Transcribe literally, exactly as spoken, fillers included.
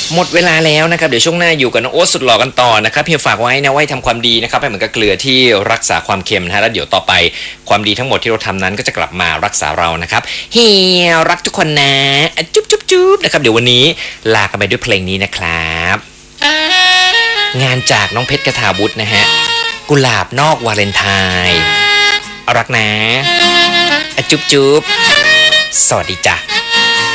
หมดเวลาแล้วนะครับเดี๋ยวช่วงหน้าอยู่กับน้องโอ๊ตสุดหล่อกันต่อนะครับเพียงฝากไว้นะไว้ทำความดีนะครับให้เหมือนกับเกลือที่รักษาความเค็มนะฮะแล้วเดี๋ยวต่อไปความดีทั้งหมดที่เราทำนั้นก็จะกลับมารักษาเรานะครับเฮียรักทุกคนนะจุ๊บจุ๊บจุ๊บนะครับเดี๋ยววันนี้ลากันไปด้วยเพลงนี้นะครับงานจากน้องเพชรกทาวุฒินะฮะกุหลาบนอกวาเลนไทน์รักนะจุ๊บจุ๊บสวัสดีจ้ะ